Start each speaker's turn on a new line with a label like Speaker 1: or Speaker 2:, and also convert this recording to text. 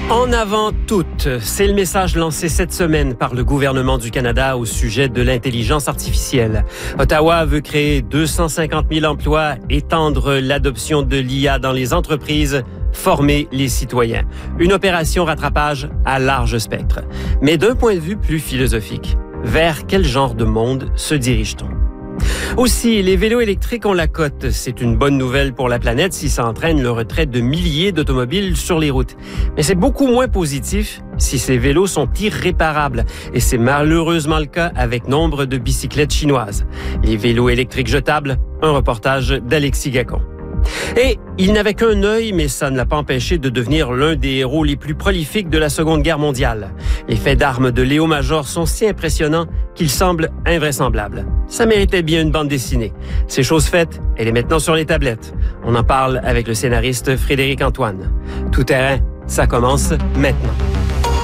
Speaker 1: En avant toutes, c'est le message lancé cette semaine par le gouvernement du Canada au sujet de l'intelligence artificielle. Ottawa veut créer 250 000 emplois, étendre l'adoption de l'IA dans les entreprises, former les citoyens. Une opération rattrapage à large spectre. Mais d'un point de vue plus philosophique, vers quel genre de monde se dirige-t-on? Aussi, les vélos électriques ont la cote. C'est une bonne nouvelle pour la planète si ça entraîne le retrait de milliers d'automobiles sur les routes. Mais c'est beaucoup moins positif si ces vélos sont irréparables. Et c'est malheureusement le cas avec nombre de bicyclettes chinoises. Les vélos électriques jetables, un reportage d'Alexis Gacon. Et il n'avait qu'un œil, mais ça ne l'a pas empêché de devenir l'un des héros les plus prolifiques de la Seconde Guerre mondiale. Les faits d'armes de Léo Major sont si impressionnants qu'ils semblent invraisemblables. Ça méritait bien une bande dessinée. C'est chose faite, elle est maintenant sur les tablettes. On en parle avec le scénariste Frédéric Antoine. Tout terrain, ça commence maintenant.